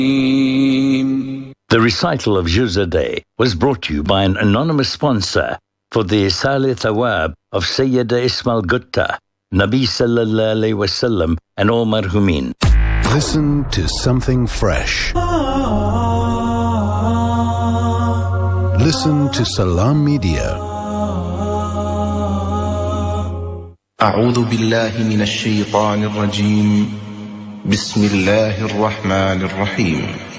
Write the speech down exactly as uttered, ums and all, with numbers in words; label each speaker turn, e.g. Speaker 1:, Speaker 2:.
Speaker 1: The recital of Juz a Day was brought to you by an anonymous sponsor for the Isal Thawab of Sayyida Ismail Gutta, Nabi Sallallahu Alaihi Wasallam, and all marhumin.
Speaker 2: Listen to something fresh. Listen to Salam Media.
Speaker 3: أعوذ بالله من الشيطان الرجيم. بسم الله الرحمن الرحيم.